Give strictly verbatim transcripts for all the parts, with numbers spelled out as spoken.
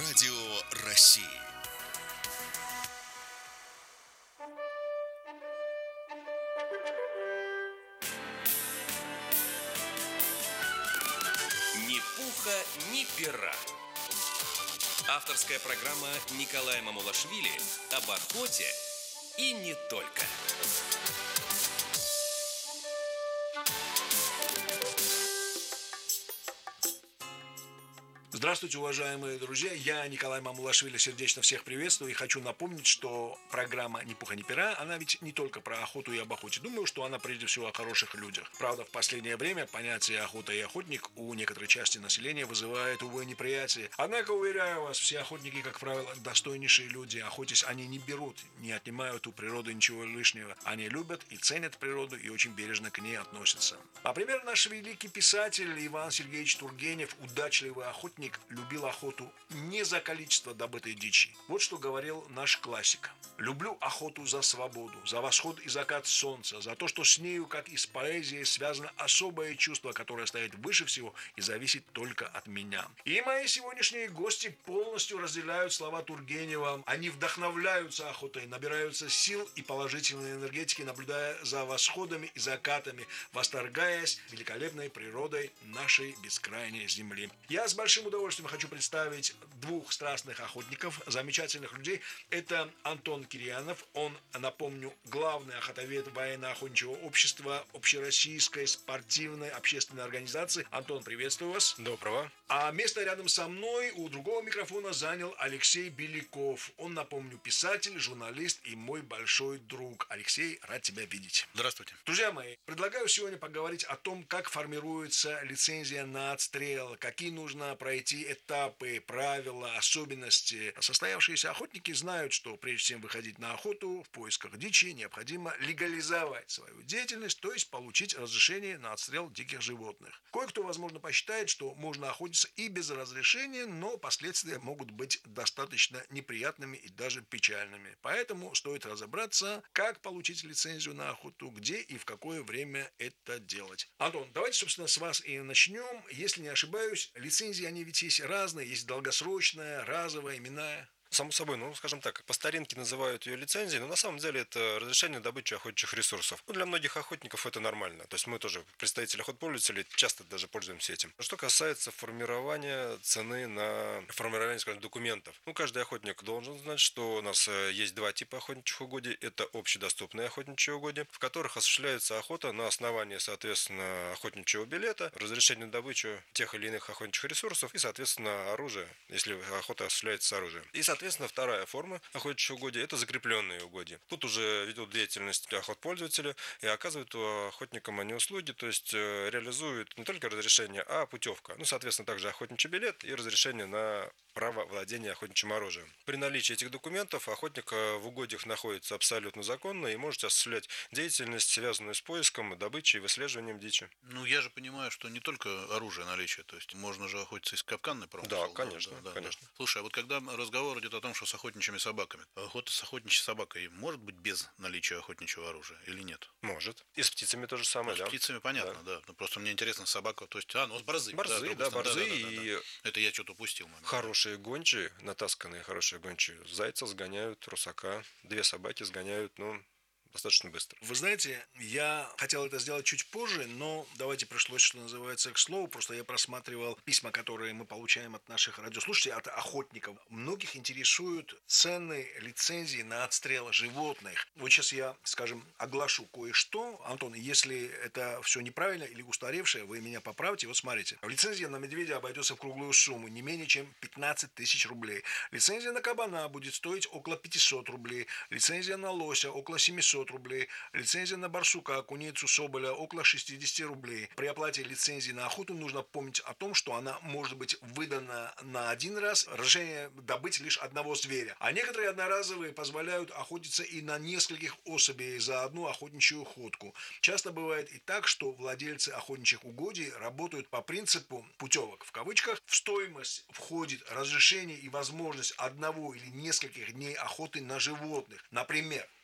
Радио России. Ни пуха, ни пера. Авторская программа Николая Мамулашвили об охоте и не только. Здравствуйте, уважаемые друзья, я Николай Мамулашвили, сердечно всех приветствую и хочу напомнить, что программа «Ни пуха, ни пера», она ведь не только про охоту и об охоте. Думаю, что она прежде всего о хороших людях. Правда, в последнее время понятие охота и охотник у некоторой части населения вызывает, увы, неприятие. Однако, уверяю вас, все охотники, как правило, достойнейшие люди. Охотясь, они не берут, не отнимают у природы ничего лишнего. Они любят и ценят природу и очень бережно к ней относятся. Например, наш великий писатель Иван Сергеевич Тургенев, удачливый охотник, любил охоту не за количество добытой дичи. Вот что говорил наш классик. «Люблю охоту за свободу, за восход и закат солнца, за то, что с нею, как и с поэзией, связано особое чувство, которое стоит выше всего и зависит только от меня». И мои сегодняшние гости полностью разделяют слова Тургенева. Они вдохновляются охотой, набираются сил и положительной энергетики, наблюдая за восходами и закатами, восторгаясь великолепной природой нашей бескрайней земли. Я с большим удовольствием хочу представить двух страстных охотников, замечательных людей. Это Антон Кирьянов, он, напомню, главный охотовед военно-охотничьего общества Общероссийской спортивной общественной организации. Антон, приветствую вас. Доброго. А место рядом со мной у другого микрофона занял Алексей Беляков. Он, напомню, писатель, журналист и мой большой друг. Алексей, рад тебя видеть. Здравствуйте. Друзья мои, предлагаю сегодня поговорить о том, как формируется лицензия на отстрел, какие нужно пройти этапы, правила, особенности. Состоявшиеся охотники знают, что прежде чем выходить на охоту в поисках дичи, необходимо легализовать свою деятельность, то есть получить разрешение на отстрел диких животных. Кое-кто, возможно, посчитает, что можно охотиться и без разрешения, но последствия могут быть достаточно неприятными и даже печальными. Поэтому стоит разобраться, как получить лицензию на охоту, где и в какое время это делать. Антон, давайте, собственно, с вас и начнем. Если не ошибаюсь, лицензии, они ведь есть разные, есть долгосрочная, разовая, именная. Само собой, ну, скажем так, по старинке называют ее лицензией, но на самом деле это разрешение добычи охотничьих ресурсов. Ну, для многих охотников это нормально. То есть мы тоже, представители охотпользователей, часто даже пользуемся этим. Что касается формирования цены на формирование, скажем, документов. Ну, каждый охотник должен знать, что у нас есть два типа охотничьих угодий. Это общедоступные охотничьи угодья, в которых осуществляется охота на основании, соответственно, охотничьего билета, разрешения на добычу тех или иных охотничьих ресурсов и, соответственно, оружия, если охота осуществляется с оружием. И, соответственно, Соответственно, вторая форма охотничьего угодья – это закрепленные угодья. Тут уже ведут деятельность охотпользователи и оказывают охотникам они услуги, то есть реализуют не только разрешение, а путевка. Ну, соответственно, также охотничий билет и разрешение на право владения охотничьим оружием. При наличии этих документов охотник в угодьях находится абсолютно законно и может осуществлять деятельность, связанную с поиском, добычей и выслеживанием дичи. Ну, я же понимаю, что не только оружие наличие, то есть можно же охотиться из капканной промысел. Да, конечно, да, да, конечно. Да. Слушай, а вот когда разговор идет о том, что с охотничьими собаками, охота с охотничьей собакой может быть без наличия охотничьего оружия или нет? Может. И с птицами то же самое, ну, да. С птицами понятно, да. да. Ну, просто мне интересно, собака, то есть, а, ну, с борзы. Борзы, да, да, борзы да, да, и... Да, да. Это я что-то упустил. Момент. Хорошие гончие, натасканные хорошие гончие, зайца сгоняют, русака, две собаки сгоняют, ну... достаточно быстро. Вы знаете, я хотел это сделать чуть позже, но давайте пришлось, что называется, к слову. Просто я просматривал письма, которые мы получаем от наших радиослушателей, от охотников. Многих интересуют цены лицензии на отстрел животных. Вот сейчас я, скажем, оглашу кое-что. Антон, если это все неправильно или устаревшее, вы меня поправьте. Вот смотрите. Лицензия на медведя обойдется в круглую сумму, не менее чем пятнадцать тысяч рублей. Лицензия на кабана будет стоить около пятьсот рублей. Лицензия на лося около семьсот рублей. Лицензия на барсука, куницу, соболя около шестьдесят рублей. При оплате лицензии на охоту нужно помнить о том, что она может быть выдана на один раз, разрешение добыть лишь одного зверя. А некоторые одноразовые позволяют охотиться и на нескольких особей за одну охотничью охотку. Часто бывает и так, что владельцы охотничьих угодий работают по принципу путевок в кавычках. В стоимость входит разрешение и возможность одного или нескольких дней охоты на животных. Например,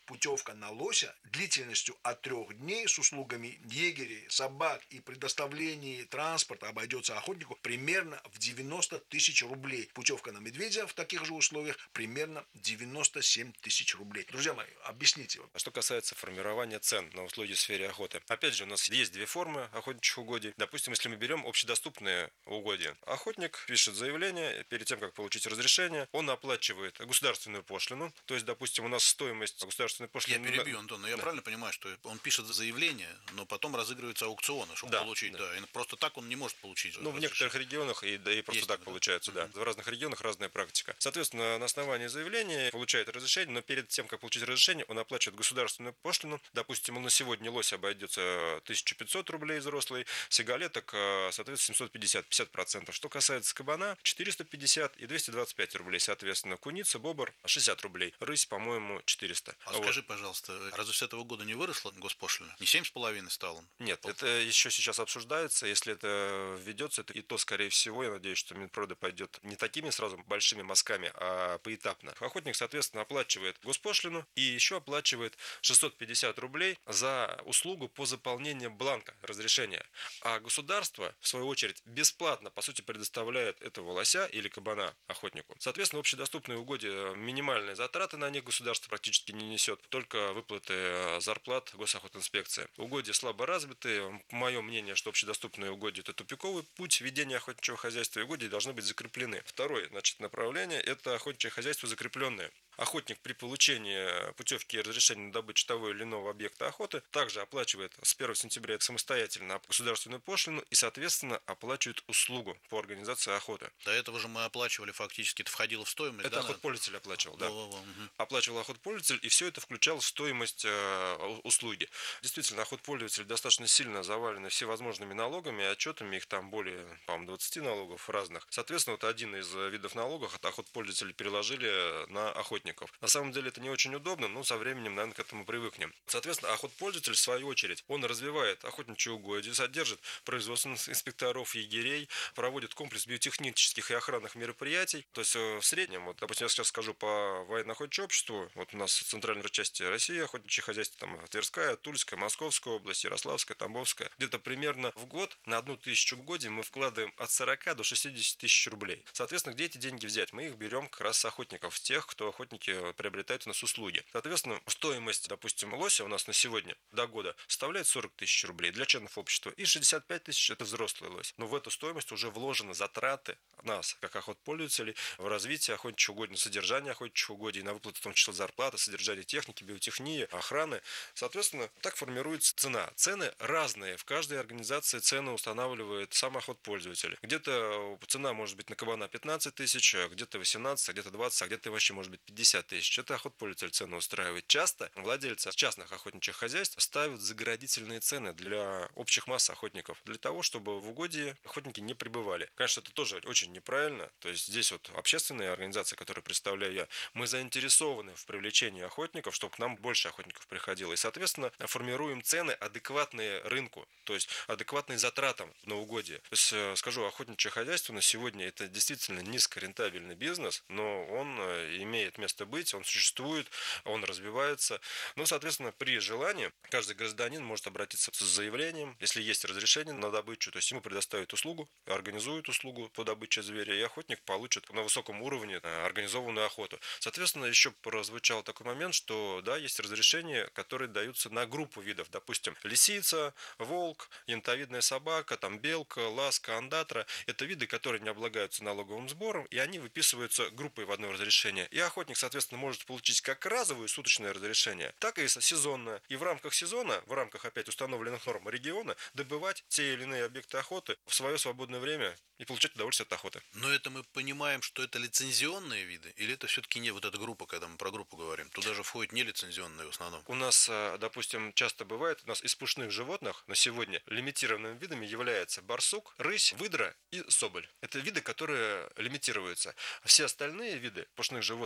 путевка на лося длительностью от трех дней с услугами егерей, собак и предоставлении транспорта обойдется охотнику примерно в девяносто тысяч рублей. Путевка на медведя в таких же условиях примерно девяносто семь тысяч рублей. Друзья мои, объясните. А что касается формирования цен на услуги в сфере охоты. Опять же, у нас есть две формы охотничьих угодий. Допустим, если мы берем общедоступные угодья. Охотник пишет заявление, перед тем, как получить разрешение, он оплачивает государственную пошлину. То есть, допустим, у нас стоимость государственной пошлины... Я перебью, Антон, но я да. правильно понимаю, что он пишет заявление, но потом разыгрываются аукционы, чтобы да, получить, да. да. И просто так он не может получить. Ну, в некоторых регионах и, да, и просто есть, так да? получается, да. В разных регионах разная практика. Соответственно, на основании заявления получает разрешение, но перед тем, как получить разрешение, он оплачивает государственную пошлину. Допустим, он на сегодня лось обойдется тысяча пятьсот рублей взрослый, сигалеток, соответственно, семьсот пятьдесят, пятьдесят процентов. Что касается кабана, четыреста пятьдесят и двести двадцать пять рублей, соответственно. Куница, бобр, шестьдесят рубей. Рысь, по-моему, четыреста. А вот. Скажи, пожалуйста, разве с этого года не выросла госпошлина? Не семь с половиной стало? Нет, это еще сейчас обсуждается. Если это введется, то и то, скорее всего, я надеюсь, что Минпрода пойдет не такими сразу большими мазками, а поэтапно. Охотник, соответственно, оплачивает госпошлину и еще оплачивает шестьсот пятьдесят рублей за услугу по заполнению бланка разрешения. А государство, в свою очередь, бесплатно, по сути, предоставляет этого лося или кабана охотнику. Соответственно, общедоступные угодья, минимальные затраты на них государство практически не несет, только выплаты зарплат госохотинспекции. Угодья слабо развитые. Мое мнение, что общедоступные угодья – это тупиковый путь ведения охотничьего хозяйства, и угодья должны быть закреплены. Второе, значит, направление – это охотничье хозяйство закрепленное. Охотник при получении путевки и разрешения на добычу того или иного объекта охоты также оплачивает с первого сентября самостоятельно государственную пошлину и, соответственно, оплачивает услугу по организации охоты. До этого же мы оплачивали фактически, это входило в стоимость. Это да, охотпользователь оплачивал, да. Во-во-во, угу. Оплачивал охотпользователь, и все это включало в стоимость э, услуги. Действительно, охотпользователи достаточно сильно завалены всевозможными налогами, отчетами, их там более, по-моему, двадцать налогов разных. Соответственно, вот один из видов налогов от охотпользователей переложили на охотников. На самом деле это не очень удобно, но со временем, наверное, к этому привыкнем. Соответственно, охотпользователь, в свою очередь, он развивает охотничьи угодья, содержит производственных инспекторов, егерей, проводит комплекс биотехнических и охранных мероприятий. То есть в среднем, вот, допустим, я сейчас скажу по военно-охотничьему обществу, вот у нас в центральной части России охотничье хозяйство, там Тверская, Тульская, Московская область, Ярославская, Тамбовская. Где-то примерно в год на одну тысячу угодий мы вкладываем от сорока до шестидесяти тысяч рублей. Соответственно, где эти деньги взять? Мы их берем как раз с охотников, тех, кто охотники приобретают у нас услуги. Соответственно, стоимость, допустим, лося у нас на сегодня до года составляет сорок тысяч рублей для членов общества, и шестьдесят пять тысяч это взрослый лось. Но в эту стоимость уже вложены затраты нас, как охотпользователей, в развитие охотничьих угодий, на содержание охотничьих угодий, на выплату в том числе зарплаты, содержание техники, биотехнии, охраны. Соответственно, так формируется цена. Цены разные. В каждой организации цены устанавливает сам охотпользователь. Где-то цена может быть на кабана пятнадцать тысяч, где-то восемнадцать, а где-то двадцать, а где-то вообще может быть пятьдесят тысяч. Это охотпользователь цены устраивает. Часто владельцы частных охотничьих хозяйств ставят заградительные цены для общих масс охотников, для того, чтобы в угодье охотники не пребывали. Конечно, это тоже очень неправильно. То есть здесь вот общественные организации, которые представляю я, мы заинтересованы в привлечении охотников, чтобы к нам больше охотников приходило. И, соответственно, формируем цены, адекватные рынку, то есть адекватные затратам на угодье. То есть, скажу, охотничье хозяйство на сегодня это действительно низкорентабельный бизнес, но он имеет место быть, он существует, он развивается. Ну, соответственно, при желании каждый гражданин может обратиться с заявлением, если есть разрешение на добычу, то есть ему предоставят услугу, организуют услугу по добыче зверя, и охотник получит на высоком уровне организованную охоту. Соответственно, еще прозвучал такой момент, что да, есть разрешения, которые даются на группу видов, допустим, лисица, волк, янтовидная собака, там белка, ласка, андатра. Это виды, которые не облагаются налоговым сбором, и они выписываются группой в одно разрешение. И охотник, соответственно, может получить как разовое суточное разрешение, так и сезонное. И в рамках сезона, в рамках опять установленных норм региона, добывать те или иные объекты охоты в свое свободное время и получать удовольствие от охоты. Но это мы понимаем, что это лицензионные виды, или это все-таки не вот эта группа, когда мы про группу говорим? Туда же входят нелицензионные в основном. У нас, допустим, часто бывает, у нас из пушных животных на сегодня лимитированными видами является барсук, рысь, выдра и соболь. Это виды, которые лимитируются. Все остальные виды пушных животных являются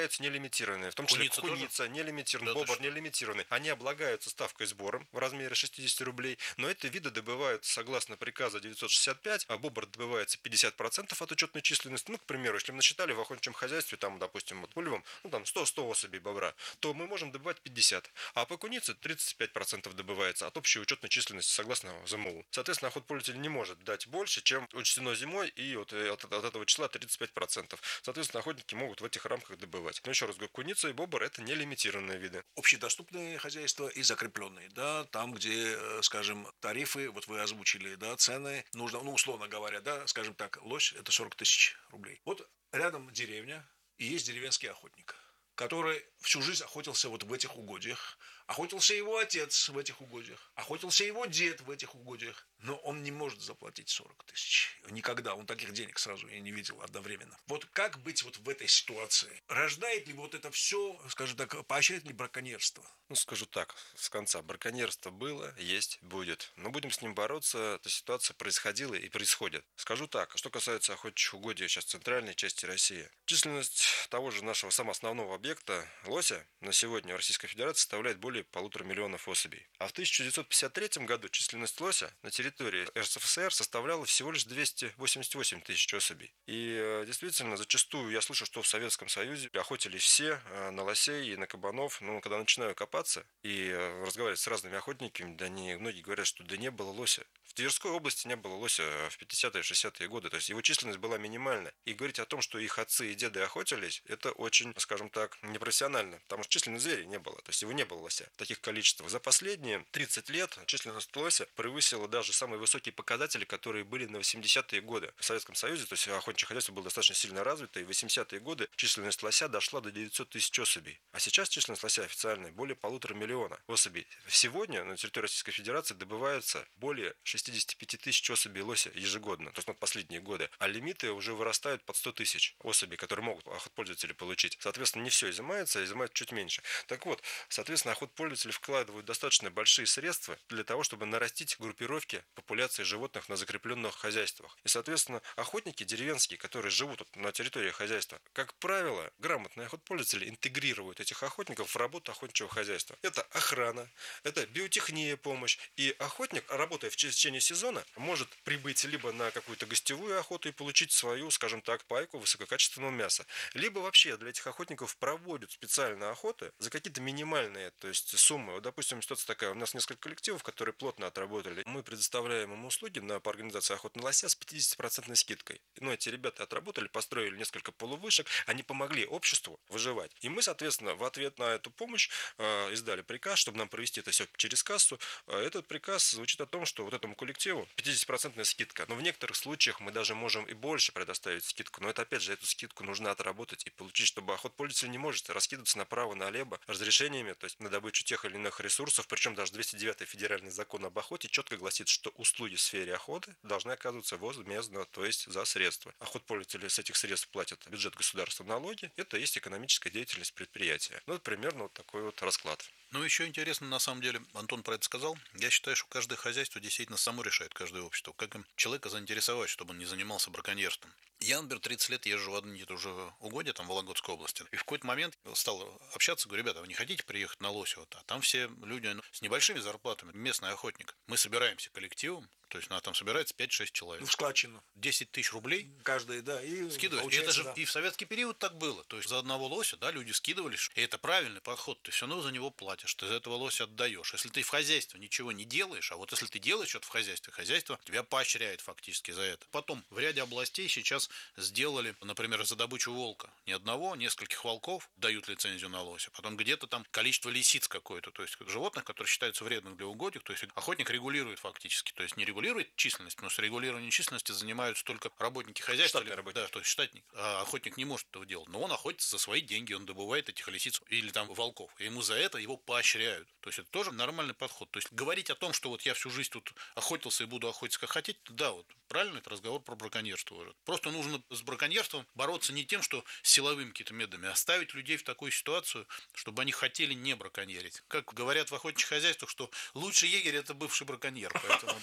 являются нелимитированными, в том числе Куница куница не лимитирован, Да ты бобр что? не лимитированный. Они облагаются ставкой сбором в размере шестьдесят рублей, но эти виды добываются согласно приказа девятьсот шестьдесят пять, а бобр добывается пятьдесят процентов от учетной численности. Ну, к примеру, если мы насчитали в охотничьем хозяйстве, там, допустим, вот, пулевом, ну, там, сто сто особей бобра, то мы можем добывать пятьдесят, а по кунице тридцать пять процентов добывается от общей учетной численности согласно ЗМУ. Соответственно, охотпользователь не может дать больше, чем учтено зимой, и от, от, от этого числа тридцать пять процентов. Соответственно, охотники могут в этих рамках добывать. Но еще раз говорю, куница и бобр – это не лимитированные виды. Общедоступные хозяйства и закрепленные, да, там, где, э, скажем, тарифы, вот вы озвучили, да, цены, нужно, ну, условно говоря, да, скажем так, лось – это сорок тысяч рублей. Вот рядом деревня, и есть деревенский охотник, который всю жизнь охотился вот в этих угодьях. Охотился его отец в этих угодьях. Охотился его дед в этих угодьях. Но он не может заплатить сорок тысяч. Никогда. Он таких денег сразу я не видел одновременно. Вот как быть вот в этой ситуации? Рождает ли вот это все, скажем так, поощряет ли браконьерство? Ну, скажу так, с конца. Браконьерство было, есть, будет. Но будем с ним бороться. Эта ситуация происходила и происходит. Скажу так, что касается охотничьих угодий сейчас в центральной части России. Численность того же нашего самого основного объекта, лося, на сегодня в Российской Федерации составляет более полутора миллионов особей. А в тысяча девятьсот пятьдесят третьем году численность лося на территории РСФСР составляла всего лишь двести восемьдесят восемь тысяч особей. И э, действительно, зачастую я слышу, что в Советском Союзе охотились все э, на лосей и на кабанов. Но когда начинаю копаться и э, разговаривать с разными охотниками, да не, многие говорят, что да не было лося. В Тверской области не было лося в пятидесятые-шестидесятые годы, то есть его численность была минимальна. И говорить о том, что их отцы и деды охотились, это очень, скажем так, непрофессионально, потому что численности зверей не было, то есть его не было лося в таких количествах. За последние тридцать лет численность лося превысила даже самые высокие показатели, которые были на восьмидесятые годы. В Советском Союзе, то есть охотничье хозяйство было достаточно сильно развито, и в восьмидесятые годы численность лося дошла до девятисот тысяч особей. А сейчас численность лося официальная более полутора миллиона особей. Сегодня на территории Российской Федерации добывается более шестидесяти пяти тысяч особей лося ежегодно, то есть на последние годы. А лимиты уже вырастают под сто тысяч особей, которые могут охотпользователи получить. Соответственно, не все изымается, а изымают чуть меньше. Так вот, соответственно, охотпользователи вкладывают достаточно большие средства для того, чтобы нарастить группировки популяции животных на закрепленных хозяйствах. И, соответственно, охотники деревенские, которые живут на территории хозяйства, как правило, грамотные охотпользователи интегрируют этих охотников в работу охотничьего хозяйства. Это охрана, это биотехния, помощь. И охотник, работая в течение сезона, может прибыть либо на какую-то гостевую охоту и получить свою, скажем так, пайку высококачественного мяса. Либо вообще для этих охотников проводят специальные охоты за какие-то минимальные, то есть суммы. Вот, допустим, ситуация такая. У нас несколько коллективов, которые плотно отработали. Мы предоставляем им услуги на, по организации охоты на лося с пятидесятипроцентной скидкой. Ну, эти ребята отработали, построили несколько полувышек, они помогли обществу выживать. И мы, соответственно, в ответ на эту помощь э, издали приказ, чтобы нам провести это все через кассу. Э, этот приказ звучит о том, что вот этому коллективу пятидесятипроцентная скидка. Но в некоторых случаях мы даже можем и больше предоставить скидку. Но это, опять же, эту скидку нужно отработать и получить, чтобы охотпользователь не может раскидываться направо-налево разрешениями, то есть на добычу тех или иных ресурсов. Причем даже двести девятый федеральный закон об охоте четко гласит, что услуги в сфере охоты должны оказываться возмездно, то есть за средства. Охотпользователи с этих средств платят в бюджет государства налоги. Это есть экономическая деятельность предприятия. Ну, это примерно вот такой вот расклад. Ну, еще интересно, на самом деле, Антон про это сказал. Я считаю, что каждое хозяйство действительно само решает, каждое общество, как им человека заинтересовать, чтобы он не занимался браконьерством. Я, например, тридцать лет езжу в одни и то же угодья, там, в Вологодской области. И в какой-то момент стал общаться, говорю, ребята, вы не хотите приехать на Лосево? А там все люди ну, с небольшими зарплатами, местный охотник. Мы собираемся коллективом, то есть у нас там собирается пять-шесть человек. Ну, в складчину. десять тысяч рублей. Каждый, да. И скидывают. И это же да. и в советский период так было. То есть за одного лося, да, люди скидывались. И это правильный подход. Ты все равно за него платишь. Ты за этого лося отдаешь. Если ты в хозяйстве ничего не делаешь, а вот если ты делаешь что-то в хозяйстве, хозяйство тебя поощряет фактически за это. Потом в ряде областей сейчас сделали, например, за добычу волка. Не одного, нескольких волков дают лицензию на лося. Потом где-то там количество лисиц какое-то. То есть животных, которые считаются вредных для угодий. То есть охотник регулирует фактически. То есть не регулирует численность, потому что регулированием численности занимаются только работники хозяйства. Штатные работники. Да, то есть штатник. А охотник не может этого делать. Но он охотится за свои деньги, он добывает этих лисиц или там волков. И ему за это его поощряют. То есть это тоже нормальный подход. То есть говорить о том, что вот я всю жизнь тут охотился и буду охотиться как хотите, да, вот правильно, это разговор про браконьерство уже. Просто нужно с браконьерством бороться не тем, что силовыми какими-то методами, а ставить людей в такую ситуацию, чтобы они хотели не браконьерить. Как говорят в охотничьих хозяйствах, что лучший егерь – это бывший браконьер. Поэтому да.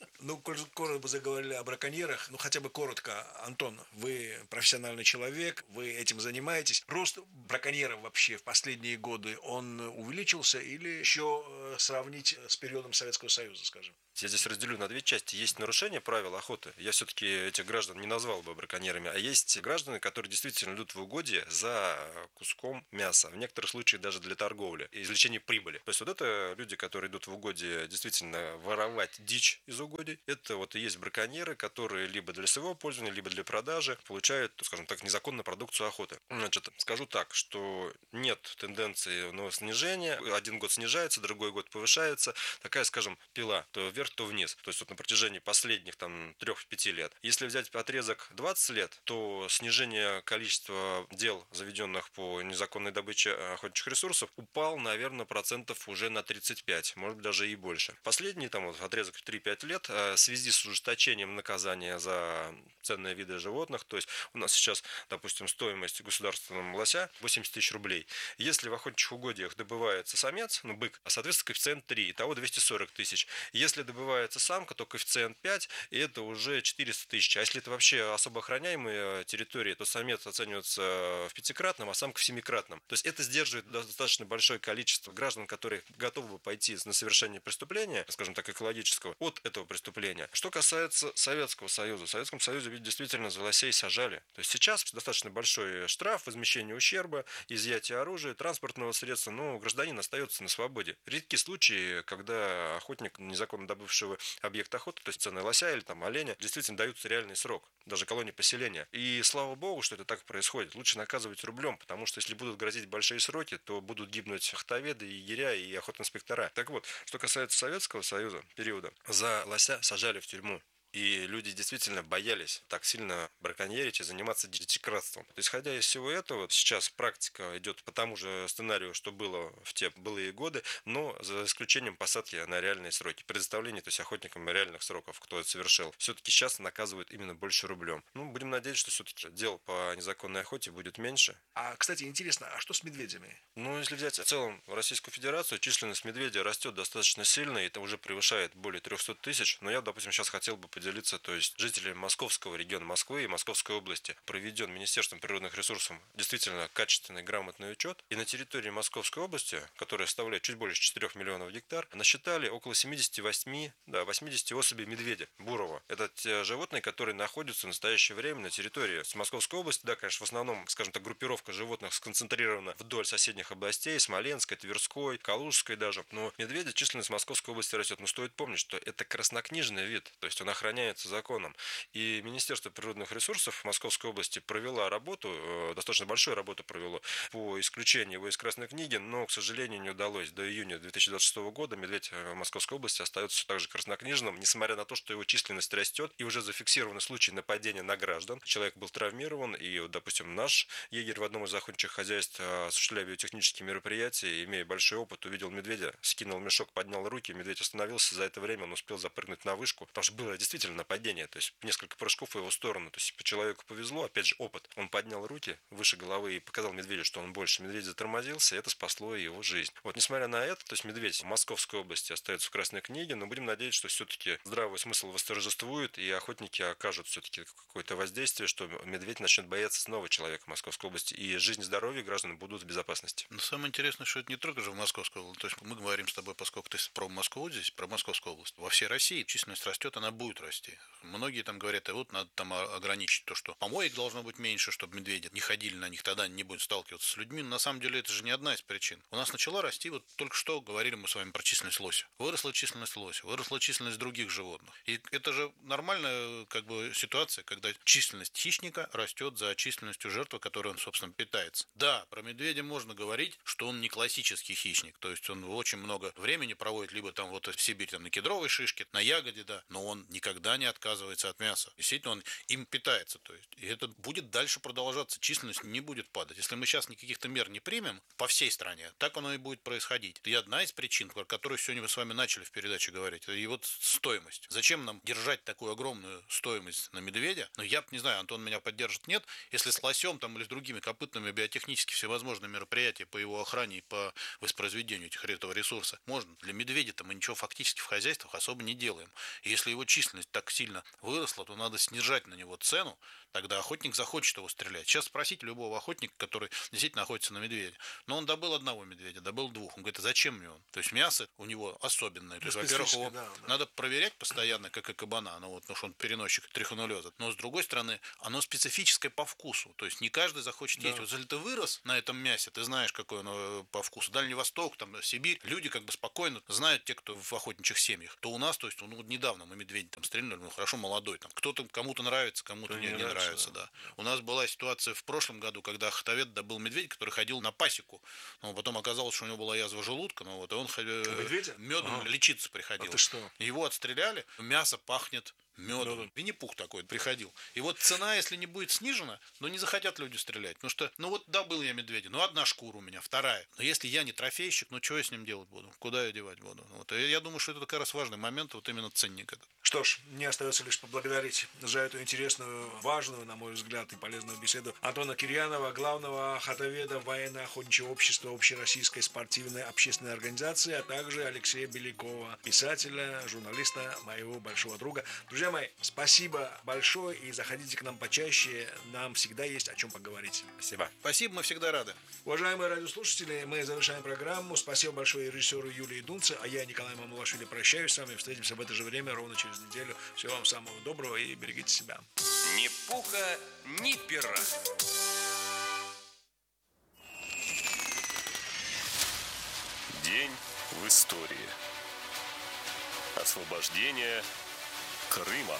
Ну, коль скоро мы заговорили о браконьерах, ну хотя бы коротко, Антон, вы профессиональный человек, вы этим занимаетесь. Рост браконьеров вообще в последние годы, он увеличился или еще э, сравнить с периодом Советского Союза, скажем? Я здесь разделю на две части. Есть нарушение правил охоты. Я все-таки этих граждан не назвал бы браконьерами. А есть граждане, которые действительно идут в угодье за куском мяса. В некоторых случаях даже для торговли и извлечения прибыли. То есть вот это люди, которые идут в угодье действительно воровать дичь из угодий. Это вот и есть браконьеры, которые либо для своего пользования, либо для продажи получают, скажем так, незаконно продукцию охоты. Значит, скажу так, что нет тенденции на снижение. Один год снижается, другой год повышается. Такая, скажем, пила. То вверх, то вниз. То есть вот на протяжении последних там трех-пяти лет. Если взять отрезок двадцать лет, то снижение количества дел, заведенных по незаконной добыче охотничьих ресурсов, упал, наверное, процентов уже на тридцать пять, может быть, даже и больше. Последний там вот отрезок три-пять лет в связи с ужесточением наказания за ценные виды животных, то есть у нас сейчас, допустим, стоимость государственного лося восемьдесят тысяч рублей. Если в охотничьих угодьях добывается самец, ну бык, а соответственно коэффициент три, итого двести сорок тысяч. Если добывается самка, то коэффициент пять, и это уже четыреста тысяч. А если это вообще особо охраняемые территории, то самец оценивается в пятикратном, а самка в семикратном. То есть это сдерживает достаточно большое количество граждан, которые готовы бы пойти на совершение преступления, скажем так, экологического, от этого преступления. Что касается Советского Союза. В Советском Союзе ведь действительно за лосей сажали. То есть сейчас достаточно большой штраф, возмещение ущерба, изъятие оружия, транспортного средства, но гражданин остается на свободе. Редки случаи, когда охотник, незаконно добывшего объект охоты, то есть ценный лося или там оленя, действительно даются реальный срок, даже колонии поселения. И слава богу, что это так происходит. Лучше наказывать рублем, потому что если будут грозить большие сроки, то будут гибнуть охотоведы, егеря и охотинспектора. Так вот, что касается Советского Союза периода, за лося сажали в тюрьму. И люди действительно боялись так сильно браконьерить и заниматься дичекратством. Исходя из всего этого, сейчас практика идет по тому же сценарию, что было в те былые годы, но за исключением посадки на реальные сроки. Предоставление, то есть охотникам реальных сроков, кто это совершил. Все-таки сейчас наказывают именно больше рублем. Ну, будем надеяться, что все-таки дел по незаконной охоте будет меньше. А, кстати, интересно, а что с медведями? Ну, если взять в целом Российскую Федерацию, численность медведя растет достаточно сильно, и это уже превышает более триста тысяч. Но я, допустим, сейчас хотел бы поделиться делиться, то есть жители Московского региона Москвы и Московской области проведен Министерством природных ресурсов действительно качественный, грамотный учет. И на территории Московской области, которая составляет чуть больше четырёх миллионов гектар, насчитали около семьдесят восемь, да, восемьдесят особей медведя бурого. Это те животные, которые находятся в настоящее время на территории Московской области. Да, конечно, в основном, скажем так, группировка животных сконцентрирована вдоль соседних областей, Смоленской, Тверской, Калужской даже. Но медведя численность Московской области растет. Но стоит помнить, что это краснокнижный вид, то есть он охраняется законом. И Министерство природных ресурсов Московской области провело работу, достаточно большую работу провело по исключению его из Красной книги, но, к сожалению, не удалось. До июня две тысячи двадцать шестого года медведь в Московской области остается все так же краснокнижным, несмотря на то, что его численность растет, и уже зафиксированы случаи нападения на граждан. Человек был травмирован, и, допустим, наш егерь в одном из охотничьих хозяйств, осуществляя биотехнические мероприятия, имея большой опыт, увидел медведя, скинул мешок, поднял руки, медведь остановился, за это время он успел запрыгнуть на вышку, потому что было действительно нападение, то есть несколько прыжков в его сторону, то есть по человеку повезло, опять же опыт, он поднял руки выше головы и показал медведю, что он больше, медведь затормозился, и это спасло его жизнь. Вот, несмотря на это, то есть медведь в Московской области остается в Красной книге, но будем надеяться, что все-таки здравый смысл восторжествует, и охотники окажут все-таки какое-то воздействие, что медведь начнет бояться снова человека в Московской области, и жизнь и здоровье граждан будут в безопасности. Но самое интересное, что это не только же в Московской области, то есть мы говорим с тобой, поскольку ты про Москву здесь, про Московскую область. Во всей России численность растет, она будет расти. Многие там говорят, и вот надо там ограничить то, что помоек должно быть меньше, чтобы медведи не ходили на них, тогда не будут сталкиваться с людьми. Но на самом деле это же не одна из причин. У нас начала расти, вот только что говорили мы с вами про численность лося. Выросла численность лося, выросла численность других животных. И это же нормальная как бы ситуация, когда численность хищника растет за численностью жертвы, которой он, собственно, питается. Да, про медведя можно говорить, что он не классический хищник, то есть он очень много времени проводит либо там вот в Сибири, там на кедровой шишке, на ягоде, да, но он никогда никогда не отказывается от мяса. Действительно, он им питается. То есть, и это будет дальше продолжаться, численность не будет падать. Если мы сейчас никаких-то мер не примем по всей стране, так оно и будет происходить. И одна из причин, про которую сегодня мы с вами начали в передаче говорить, и вот стоимость. Зачем нам держать такую огромную стоимость на медведя? Ну, я не знаю, Антон меня поддержит, нет. Если с лосем там, или с другими копытными биотехнически всевозможные мероприятия по его охране и по воспроизведению этих, этого ресурса можно. Для медведя-то мы ничего фактически в хозяйствах особо не делаем. И если его численность так сильно выросла, то надо снижать на него цену, тогда охотник захочет его стрелять. Сейчас спросите любого охотника, который действительно охотится на медведя. Но он добыл одного медведя, добыл двух. Он говорит, а зачем мне он? То есть мясо у него особенное. То есть, во-первых, его да, да. надо проверять постоянно, как и кабана, ну, вот, потому что он переносчик трихонеллеза. Но с другой стороны, оно специфическое по вкусу. То есть не каждый захочет да. есть. Вот если ты вырос на этом мясе, ты знаешь, какое оно по вкусу. Дальний Восток, там, Сибирь, люди как бы спокойно знают, те, кто в охотничьих семьях. То у нас, то есть, ну, недавно мы медведя там стреляли, ну, хорошо, молодой. Там, кто-то, кому-то нравится, кому-то не, не нравится, нравится да. да. У нас была ситуация в прошлом году, когда охотовед добыл медведя, который ходил на пасеку. Но потом оказалось, что у него была язва желудка, ну, вот, и он медом ага. лечиться приходил. А что? Его отстреляли, мясо пахнет медом. Да. Винни-Пух такой приходил. И вот цена, если не будет снижена, ну не захотят люди стрелять. Потому что, ну вот добыл я медведя, ну одна шкура у меня, вторая. Но если я не трофейщик, ну что я с ним делать буду? Куда я девать буду? Вот. И я думаю, что это как раз важный момент, вот именно ценник этот. Что ж, мне остается лишь поблагодарить за эту интересную, важную, на мой взгляд, и полезную беседу Антона Кирьянова, главного охотоведа военно-охотничьего общества Общероссийской спортивной общественной организации, а также Алексея Белякова, писателя, журналиста, моего большого друга. Друзья мои, спасибо большое и заходите к нам почаще, нам всегда есть о чем поговорить. Спасибо. Спасибо, мы всегда рады. Уважаемые радиослушатели, мы завершаем программу. Спасибо большое режиссеру Юлии Дунце, а я, Николай Мамулашвили, прощаюсь с вами. Встретимся в это же время ровно через неделю. Всего вам самого доброго и берегите себя. Ни пуха, ни пера. День в истории. Освобождение Крыма.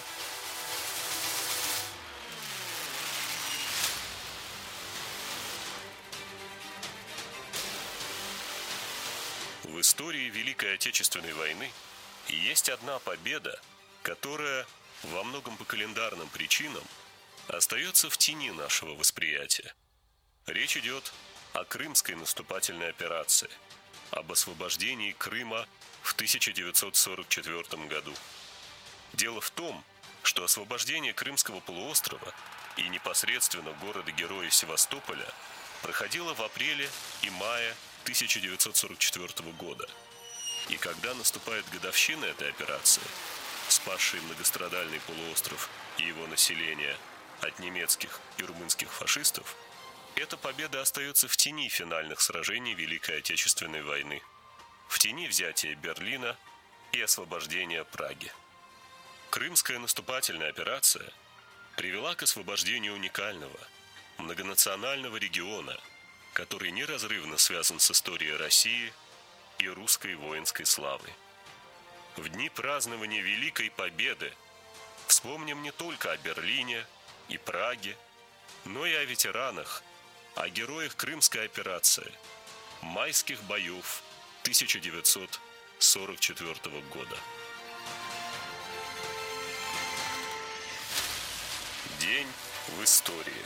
В истории Великой Отечественной войны есть одна победа, которая во многом по календарным причинам остается в тени нашего восприятия. Речь идет о Крымской наступательной операции, об освобождении Крыма в тысяча девятьсот сорок четвёртом году. Дело в том, что освобождение Крымского полуострова и непосредственно города-героя Севастополя проходило в апреле и мае тысяча девятьсот сорок четвёртого года. И когда наступает годовщина этой операции, спасшей многострадальный полуостров и его население от немецких и румынских фашистов, эта победа остается в тени финальных сражений Великой Отечественной войны, в тени взятия Берлина и освобождения Праги. Крымская наступательная операция привела к освобождению уникального, многонационального региона, который неразрывно связан с историей России и русской воинской славы. В дни празднования Великой Победы вспомним не только о Берлине и Праге, но и о ветеранах, о героях Крымской операции, майских боев тысяча девятьсот сорок четвёртого года. День в истории.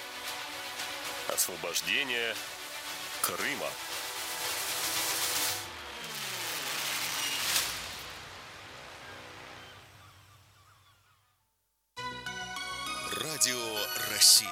Освобождение Крыма. Радио России.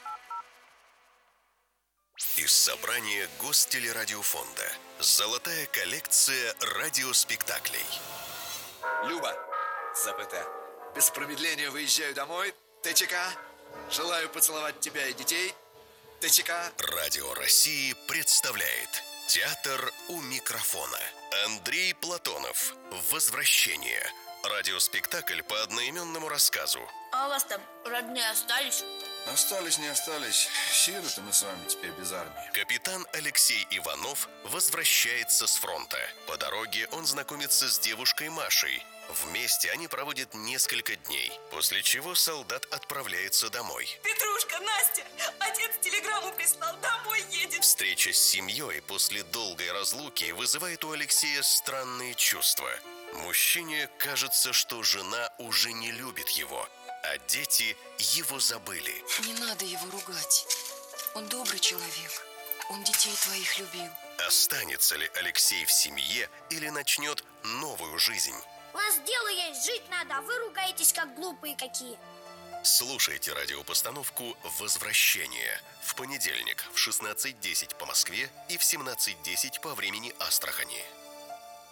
Из собрания Гостелерадиофонда. Золотая коллекция радиоспектаклей. Люба, ЗПТ, без промедления выезжаю домой. ТЧК, желаю поцеловать тебя и детей. ТЧК. Радио России представляет «Театр у микрофона». Андрей Платонов. «Возвращение». Радиоспектакль по одноименному рассказу. А у вас там родные остались? Остались, не остались. Сироты мы с вами теперь без армии. Капитан Алексей Иванов возвращается с фронта. По дороге он знакомится с девушкой Машей. Вместе они проводят несколько дней, после чего солдат отправляется домой. Петрушка, Настя, отец телеграмму прислал, домой едет. Встреча с семьей после долгой разлуки вызывает у Алексея странные чувства. Мужчине кажется, что жена уже не любит его, а дети его забыли. Не надо его ругать. Он добрый человек. Он детей твоих любил. Останется ли Алексей в семье или начнет новую жизнь? У нас дело есть, жить надо, а вы ругаетесь, как глупые какие. Слушайте радиопостановку «Возвращение» в понедельник в шестнадцать десять по Москве и в семнадцать десять по времени Астрахани.